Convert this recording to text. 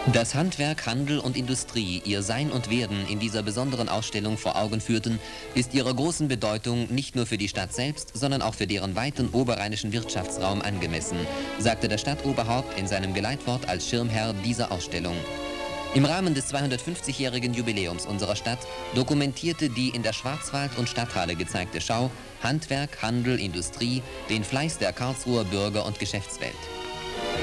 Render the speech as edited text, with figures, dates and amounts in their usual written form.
Dass Handwerk, Handel und Industrie ihr Sein und Werden in dieser besonderen Ausstellung vor Augen führten, ist ihrer großen Bedeutung nicht nur für die Stadt selbst, sondern auch für deren weiten oberrheinischen Wirtschaftsraum angemessen, sagte das Stadtoberhaupt in seinem Geleitwort als Schirmherr dieser Ausstellung. Im Rahmen des 250-jährigen Jubiläums unserer Stadt dokumentierte die in der Schwarzwald- und Stadthalle gezeigte Schau Handwerk, Handel, Industrie, den Fleiß der Karlsruher Bürger- und Geschäftswelt.